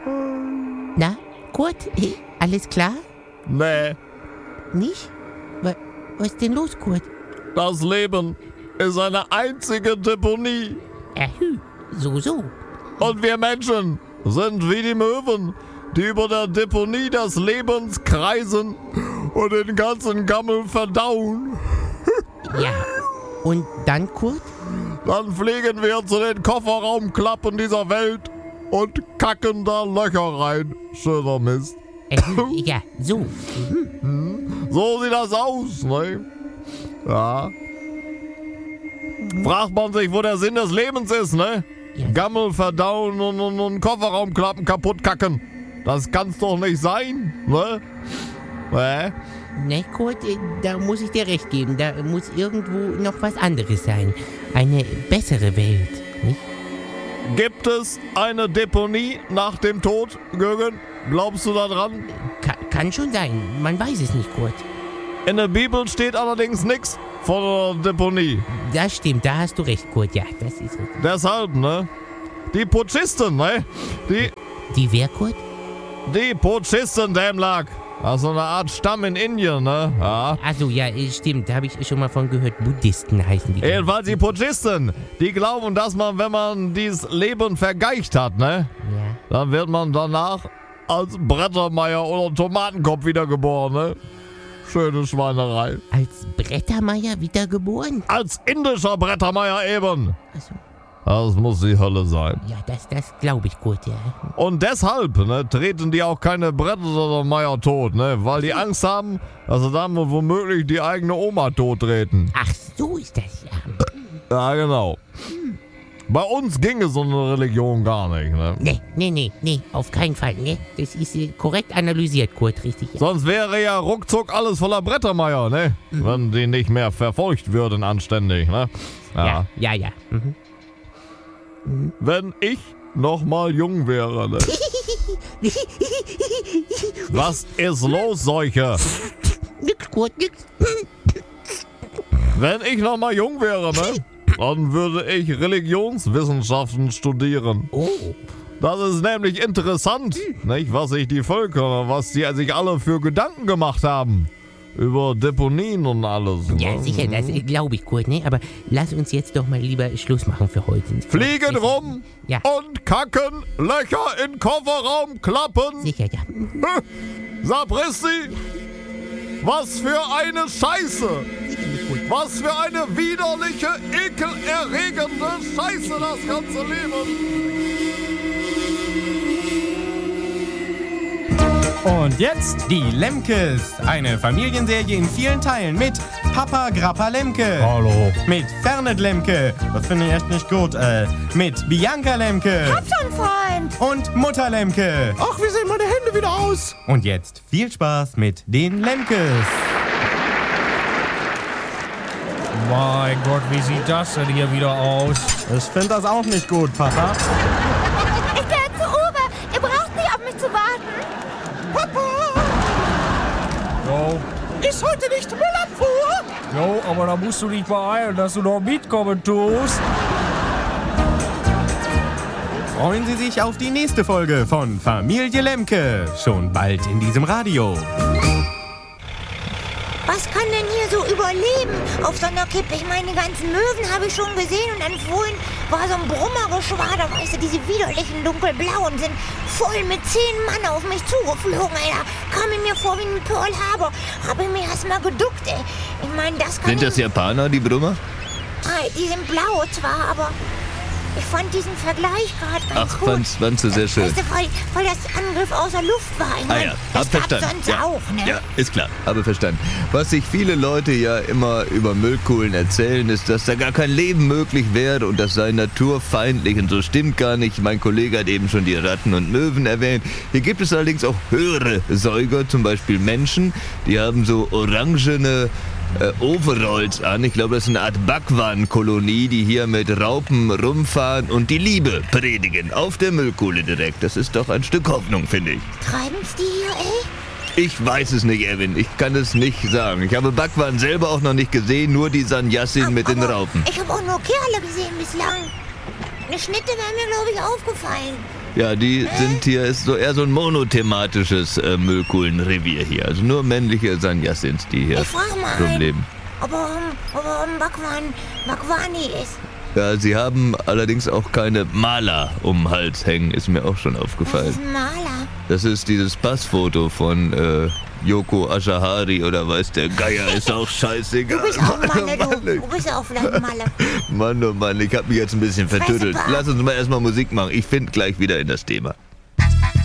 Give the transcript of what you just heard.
Na, Kurt, alles klar? Nee, Nicht? Was ist denn los, Kurt? das Leben ist eine einzige Deponie. So. Und wir Menschen sind wie die Möwen, die über der Deponie des Lebens kreisen und den ganzen Gammel verdauen. Ja. Und dann, Kurt? Dann fliegen wir zu den Kofferraumklappen dieser Welt und kacken da Löcher rein. Schöner Mist. Ja, so. So sieht das aus, ne? Ja. Fragt man sich, wo der Sinn des Lebens ist, ne? Ja. Gammel verdauen und Kofferraumklappen kaputt kacken. Das kann's doch nicht sein, ne? Ne, Kurt, da muss ich dir recht geben. Da muss irgendwo noch was anderes sein. Eine bessere Welt, nicht? Gibt es eine Deponie nach dem Tod, Jürgen? Glaubst du da dran? Kann schon sein. Man weiß es nicht, Kurt. In der Bibel steht allerdings nichts von einer Deponie. Das stimmt, da hast du recht, Kurt. Ja, das ist richtig. Deshalb, ne? Die Putschisten, ne? Die wer, Kurt? Die Putschisten, Dämlack. Das ist so eine Art Stamm in Indien, ne? Ja. Also ja, stimmt, da habe ich schon mal von gehört. Buddhisten heißen die. Jedenfalls die Putschisten, die glauben, dass man, wenn man dieses Leben vergeicht hat, ne? Ja. Dann wird man danach als Brettermeier oder Tomatenkopf wiedergeboren, ne? Schöne Schweinerei. Als Brettermeier wiedergeboren? Als indischer Brettermeier eben. Also, Das muss die Hölle sein. ja, das glaube ich, Kurt, ja. Und deshalb, ne, treten die auch keine Brettermeier tot, ne? Weil die Angst haben, dass sie dann womöglich die eigene Oma tot treten. Ach, so ist das, ja. Ja, genau. Bei uns ginge so eine Religion gar nicht, ne? Nee, auf keinen Fall, ne? Das ist korrekt analysiert, Kurt, richtig, ja. Sonst wäre ja ruckzuck alles voller Brettermeier, ne? Wenn die nicht mehr verfolgt würden anständig, ne? Ja. Wenn ich noch mal jung wäre, ne? Was ist los, Seuche? Nix, Kurt, nix. Wenn ich noch mal jung wäre, ne? Dann würde ich Religionswissenschaften studieren. Oh. Das ist nämlich interessant, nicht? Was sich die Völker, was die sich alle für Gedanken gemacht haben. Über Deponien und alles. Ja, ne? sicher, das glaube ich, Kurt, ne? Aber lass uns jetzt doch mal lieber Schluss machen für heute. Fliegen rum Ja. und kacken, Löcher in Kofferraum klappen. Sicher, ja. Sapristi, was für eine Scheiße. Was für eine widerliche, ekelerregende Scheiße das ganze Leben. Und jetzt die Lemkes. Eine Familienserie in vielen Teilen mit Papa Grappa Lemke. Hallo. Mit Fernet Lemke. Das finde ich echt nicht gut. Mit Bianca Lemke. Hab schon, Freund. Und Mutter Lemke. Ach, wie sehen meine Hände wieder aus? Und jetzt viel Spaß mit den Lemkes. Mein Gott, wie sieht das denn hier wieder aus? Ich finde das auch nicht gut, Papa. Ich gehe zu Uwe. Ihr braucht nicht auf mich zu warten. Jo, Ist heute nicht Müllabfuhr? jo, aber da musst du dich beeilen, dass du noch mitkommen tust. Freuen Sie sich auf die nächste Folge von Familie Lemke. Schon bald in diesem Radio. Was kann denn hier so überleben auf so einer Kippe? Ich meine, die ganzen Möwen habe ich schon gesehen und dann vorhin war so ein Brummergeschwader, weißt du, diese widerlichen dunkelblauen sind voll mit 10 Mann auf mich zugeflogen, ey. Da kam ich mir vor wie ein Pearl Harbor. Habe ich mir erstmal geduckt, ey. Ich meine, das kann Sind das Japaner, die Brummer? Die sind blau zwar, aber ich fand diesen Vergleich gerade ganz Ach, gut. fandst du sehr schön. Weißt du, weil das Angriff aus der Luft war. Ich meine, Ja, das hab gab's verstanden. sonst Ja. auch, ne? Ja, ist klar, habe verstanden. Was sich viele Leute ja immer über Müllkuhlen erzählen, ist, dass da gar kein Leben möglich wäre und das sei naturfeindlich und so stimmt gar nicht. Mein Kollege hat eben schon die Ratten und Möwen erwähnt. Hier gibt es allerdings auch höhere Säuger, zum Beispiel Menschen, die haben so orangene Overalls an. Ich glaube, das ist eine Art Bhagwan-Kolonie, die hier mit Raupen rumfahren und die Liebe predigen. Auf der Müllkuhle direkt. Das ist doch ein Stück Hoffnung, finde ich. Treiben's die hier, ey? Ich weiß es nicht, Erwin. Ich kann es nicht sagen. Ich habe Bhagwan selber auch noch nicht gesehen, nur die Sannyasin mit den Aber Raupen. Ich habe auch nur Kerle gesehen bislang. Eine Schnitte wäre mir, glaube ich, aufgefallen. Ja, die sind hier, ist so eher so ein monothematisches Müllkuhlenrevier hier. Also nur männliche Sannyasins, die hier Ich frage mal rumleben. ob er ein Bhagwani ist. Ja, sie haben allerdings auch keine Maler um den Hals hängen, ist mir auch schon Das aufgefallen. ist ein Maler. Das ist dieses Passfoto von Yoko Ashahari oder weiß der Geier, ist auch scheißegal. Du bist auch ein Maler, Mann, du bist auch vielleicht ein Maler. Mann, oh Mann, ich hab mich jetzt ein bisschen vertüttelt. Fresse, Lass uns mal erstmal Musik machen. Ich finde gleich wieder in das Thema.